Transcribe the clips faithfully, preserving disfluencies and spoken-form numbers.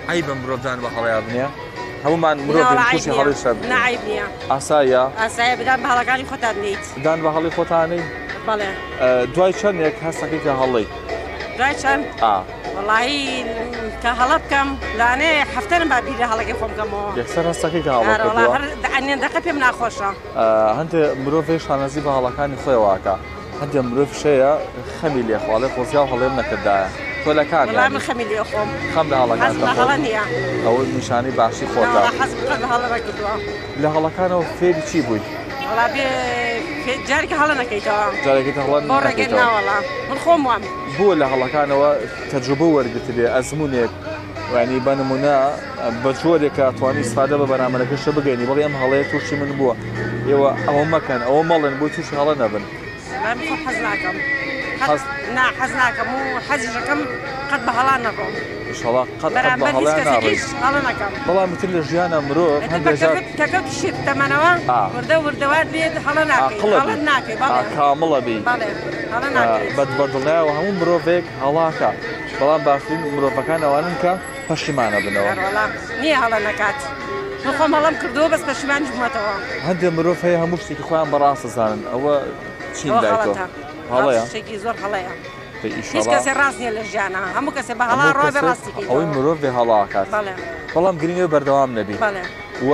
عیبە مرۆڤدان بە هەڵەیا بنێ هەمومان مرۆڤ تووشی هەڵی شەر نعیب نییە ئاسایە ئاسایە بدان بە هەڵەکانی خۆتان بنیت دان بە هەڵی خۆتانەی بەڵێ دوای چەندێک هەستەکەی کە هەڵی دوای چەند ئا وەڵاهی کە هەڵە بکەم لانێ هەفتەرم با بیرە هەڵەکەی خۆم بکەمەوە یەکسەر هەستەکەی کە هەڵە کردووە ئەنێن دەقە پێم ناخۆشە هەندێک مرۆڤ شانەزی بە هەڵەکانی خۆیەوەکە هەندێک مرۆڤ شەیە خەمی لێخواڵێ خۆزیا و هەڵێم نەکردایە تۆلەکان وەڵام خەمی لێ خۆم خەم لە هەڵەکان هەڵە نییە ئەوە نیشانی باشی خۆتە حەزم بکە بە هەڵە نەکردووە لە هەڵەکانەوە فێری چی بووی؟ وەڵا بێ جارێکە هەڵە نەکەیتەوە جارێکیتە هەڵە بۆ ڕێگەت ناوەڵا من خۆم وام بووە لە هەڵەکانەوە تەجروبە وەرگترێ ئەزمونێک وانی بە نمونە بە جۆرێکە توانی سفادە بە بەرامبەرەکەشە بگەینی بەڵێ ئەم هەڵەیە تووشی من بووە ئێوە ئەوە مەکەن ئەوە مەڵێن بۆ تووشی هەڵە نەبن حەز ناکەم نا حەز ناکەم و حەزیشەکەم قەت بە هەڵا نەڕۆم بەرامبەر هیچ کەسێکیش هەڵە نەکەم بەڵام تر لە ژیانە مرۆڤ کەکەوتی شیر تەمەنەوە وردە وردەوات بێت هەڵە ناکەی هەڵت ناکەی کامڵە بی هەڵە ناکەی بەدبەردڵایەوە هەموو مرۆڤێک هەڵاکە بەڵام باشترین مرۆڤەکان ئەوانن کە پەشیمانە بنەوە نییە هەڵە نەکات من خۆم هەڵەم کردووە بەس پەشیمانیش بوومەتەوە هەندێک مرۆڤ هەیە هەموو شتێکی خۆیان بەڕاستە زانن ئەوە چین دایتەوە هەڵەیە شتێکی زۆر هەڵەیە هیچ کەسێ ڕاست نییە لە ژیانە هەموو کەسێ بە هەڵا ڕۆ بێ ڕاستیکەی ئەوەی مرۆڤ بێ هەڵاکات بەڵام گرنگە بەردەوام نەبی و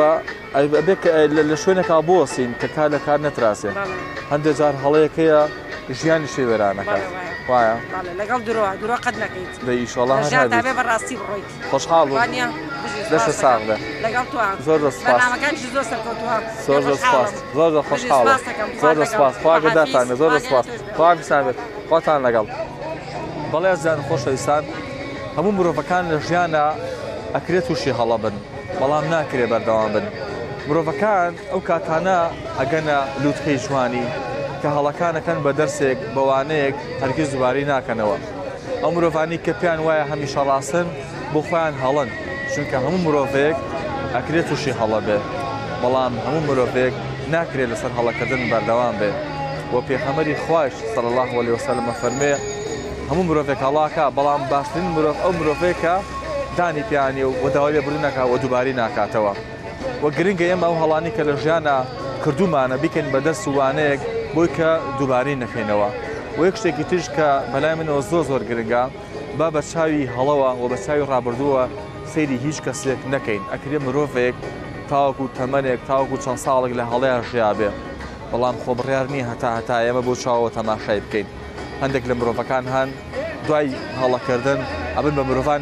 لە شوێنێکا بۆسین کە کار لە کار نەتراسێ هەندێک جار هەڵەیەکەیە ژیانی شێوێرانەکات وایە لەگەڵ درۆ درۆ قەت نەکەیت دە ئیشەڵا بێ بەڕاستی بڕۆیت خۆشحاڵ دەشە ساغدە لەگەڵ تو زۆر بەنامەکانشی زۆر سەرکەوتووە زۆر سپاس زۆر خۆشحاڵ زۆر سپاس خواگە داتانە زۆر سپاس خوا بسانێت خواتان لەگەڵ بەڵێ ئەزیان خۆشەویستان هەموو مرۆڤەکان لە ژیانە ئەکرێت تووشی هەڵە بن بەڵام ناکرێ بەردەوام بن مرۆڤەکان ئەو کاتانە ئەگەنە لووتکەی جوانی کە هەڵەکانەکەن بە دەرسێک بەوانەیەک هەرگیز دووباری ناکەنەوە ئەو مرۆڤانی کە پێیان وایە هەمیشە ڕاستن بۆ خۆیان هەڵن چونکە هەموو مرۆڤێک ئەکرێت تووشی هەڵە بێ بەڵام هەموو مرۆڤێک ناکرێت لەسەر هەڵەکردن بەردەوام بێ بۆ پێغەمبەری خوایش صلی الله علیه وسلم فەرمێ هەموو مرۆڤێک هەڵاکە بەڵام باشترین مرۆڤ ئەو مرۆڤێکە دانی پیانی و داوای لێبوردنەکە و دووباری ناکاتەوە وە گرنگە ئێمە ئەو هەڵانی کە لە ژیانە کردومانە بیکەین بە دەست وانەیەک بۆی کە دووباری نەکەینەوە و یەک شتێکی ترش کە بەلای منەوە زۆر زۆر گرنگە با بە چاوی هەڵەوە و بە چاوی ڕابردووە سەیری هیچ کەسێک نەکەین ئەکرێ مرۆڤێک تاوەکو تەمەنێک تاوەکو چەند ساڵێک لە هەڵەیە ژیا بێ بەڵام خۆ بڕیار نییە هەتا هەتا ئێمە بۆ چاوەوە تەماشای بکەین هەندێک لە مرۆڤەکان هەن دوای هەڵەکردن ئەبن بە مرۆڤان